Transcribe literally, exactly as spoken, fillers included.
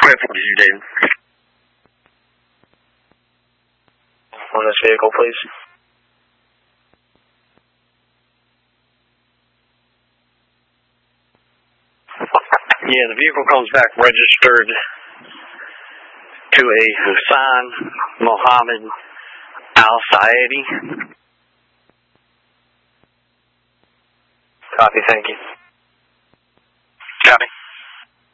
traffic did you do? On this vehicle, please. Yeah, the vehicle comes back registered to a Hussein Mohammed Al-Saadi. Copy, thank you. Copy.